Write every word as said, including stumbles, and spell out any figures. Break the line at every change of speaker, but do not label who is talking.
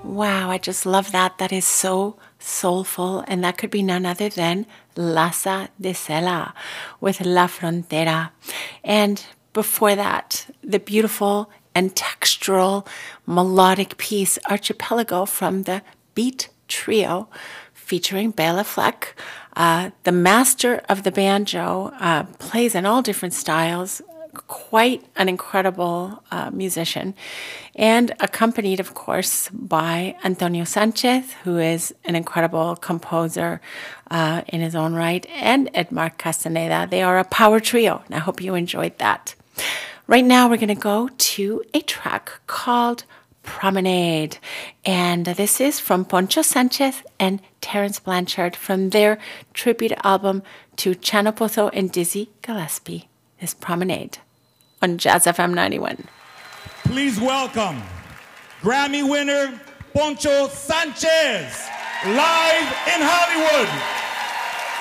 Wow, I just love that. That is so soulful. And that could be none other than Laza de Sela with La Frontera. And before that, the beautiful and textural melodic piece Archipelago from the Beat Trio featuring Bela Fleck. Uh, the master of the banjo uh, plays in all different styles, quite an incredible uh, musician, and accompanied, of course, by Antonio Sanchez, who is an incredible composer uh, in his own right, and Edmar Castaneda. They are a power trio, and I hope you enjoyed that. Right now, we're going to go to a track called Promenade, and this is from Poncho Sanchez and Terence Blanchard from their tribute album to Chano Pozo and Dizzy Gillespie. Is Promenade on Jazz F M ninety-one.
Please welcome Grammy winner Poncho Sanchez, live in Hollywood.